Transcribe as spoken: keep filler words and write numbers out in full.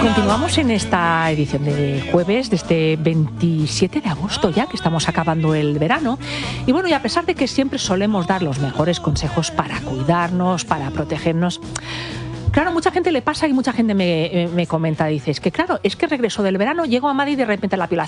Continuamos en esta edición de jueves, de este veintisiete de agosto ya, que estamos acabando el verano. Y bueno, y a pesar de que siempre solemos dar los mejores consejos para cuidarnos, para protegernos, claro, mucha gente le pasa y mucha gente me, me comenta, dice, es que claro, es que regreso del verano, llego a Madrid y de repente la piel